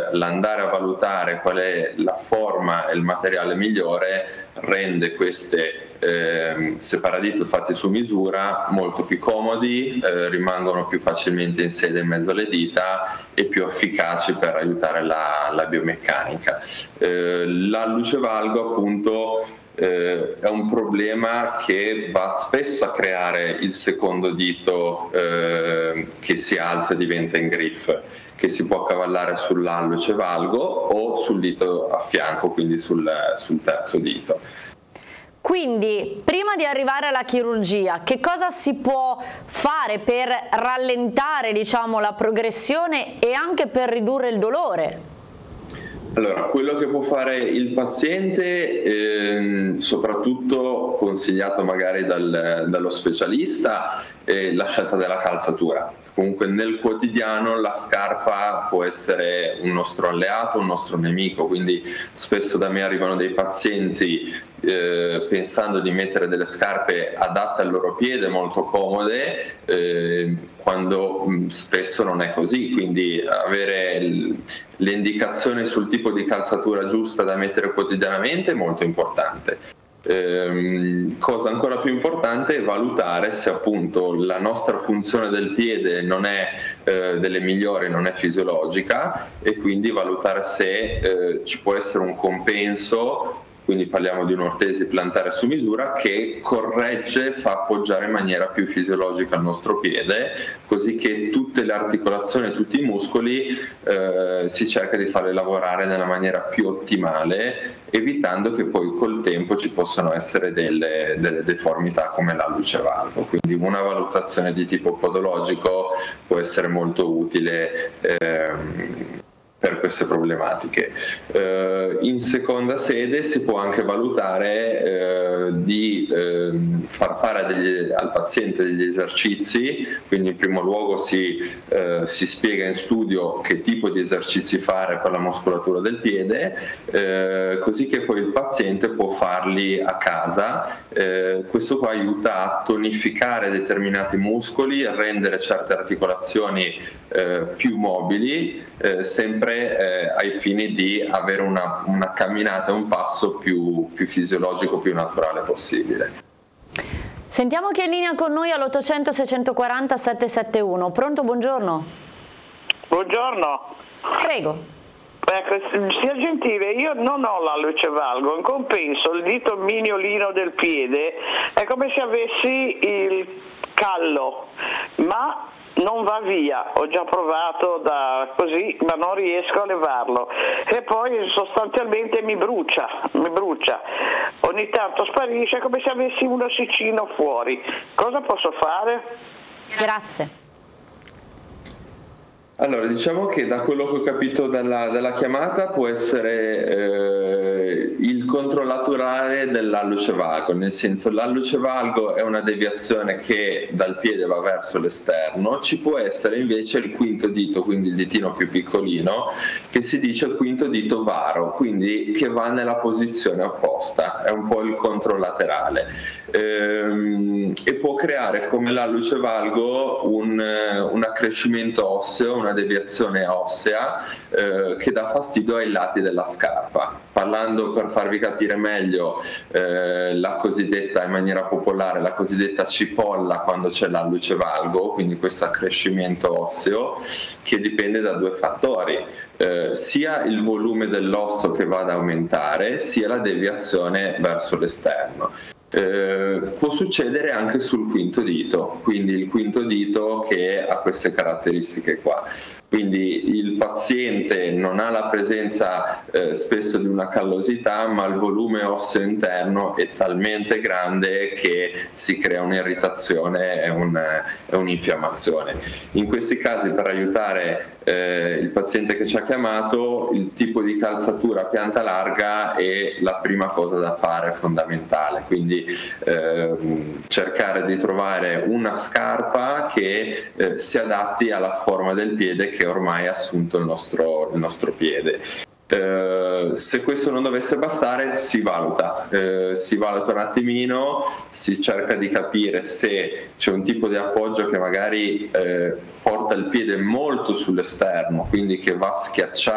l'andare a valutare qual è la forma e il materiale migliore rende queste separadito fatti su misura molto più comodi, rimangono più facilmente in sede in mezzo alle dita e più efficaci per aiutare la biomeccanica. L'allucevalgo appunto è un problema che va spesso a creare il secondo dito che si alza e diventa in grip, che si può accavallare sull'allucevalgo o sul dito a fianco, quindi sul terzo dito. Quindi, prima di arrivare alla chirurgia, che cosa si può fare per rallentare, diciamo, la progressione e anche per ridurre il dolore? Allora, quello che può fare il paziente, soprattutto consigliato magari dallo specialista, è la scelta della calzatura. Comunque nel quotidiano la scarpa può essere un nostro alleato, un nostro nemico, quindi spesso da me arrivano dei pazienti pensando di mettere delle scarpe adatte al loro piede, molto comode, quando spesso non è così, quindi avere le indicazioni sul tipo di calzatura giusta da mettere quotidianamente è molto importante. Cosa ancora più importante è valutare se appunto la nostra funzione del piede non è delle migliori, non è fisiologica, e quindi valutare se ci può essere un compenso. Quindi parliamo di un'ortesi plantare su misura che corregge, fa appoggiare in maniera più fisiologica il nostro piede, così che tutte le articolazioni, tutti i muscoli si cerca di farli lavorare nella maniera più ottimale, evitando che poi col tempo ci possano essere delle deformità come l'allucevalgo. Quindi una valutazione di tipo podologico può essere molto utile per queste problematiche. In seconda sede si può anche valutare di far fare al paziente degli esercizi, quindi in primo luogo si spiega in studio che tipo di esercizi fare per la muscolatura del piede, così che poi il paziente può farli a casa. Questo qua aiuta a tonificare determinati muscoli, a rendere certe articolazioni più mobili, sempre ai fini di avere una camminata, un passo più fisiologico, più naturale possibile. Sentiamo chi è in linea con noi all'800 640 771. Pronto, buongiorno. Buongiorno. Prego. Ecco, sia gentile, io non ho l'allucevalgo, in compenso il dito mignolino del piede è come se avessi il callo, ma non va via, ho già provato così, ma non riesco a levarlo, e poi sostanzialmente mi brucia, ogni tanto sparisce, è come se avessi un ossicino fuori. Cosa posso fare? Grazie. Allora, diciamo che da quello che ho capito dalla chiamata può essere il controllaturale dell'allucevalgo, nel senso l'allucevalgo è una deviazione che dal piede va verso l'esterno, ci può essere invece il quinto dito, quindi il ditino più piccolino, che si dice il quinto dito varo, quindi che va nella posizione opposta, è un po' il controlaterale. E può creare come l'allucevalgo un accrescimento osseo, una deviazione ossea che dà fastidio ai lati della scarpa. Parlando, per farvi capire meglio, la cosiddetta, in maniera popolare, la cosiddetta cipolla quando c'è l'allucevalgo, quindi questo accrescimento osseo che dipende da due fattori, sia il volume dell'osso che va ad aumentare, sia la deviazione verso l'esterno. Può succedere anche sul quinto dito, quindi il quinto dito che ha queste caratteristiche qua. Quindi il paziente non ha la presenza spesso di una callosità, ma il volume osseo interno è talmente grande che si crea un'irritazione e un'infiammazione. In questi casi, per aiutare il paziente che ci ha chiamato, il tipo di calzatura a pianta larga è la prima cosa da fare, fondamentale. Quindi cercare di trovare una scarpa che si adatti alla forma del piede che ormai ha assunto il nostro piede. Se questo non dovesse bastare, si valuta un attimino, si cerca di capire se c'è un tipo di appoggio che magari porta il piede molto sull'esterno, quindi che va a schiacciare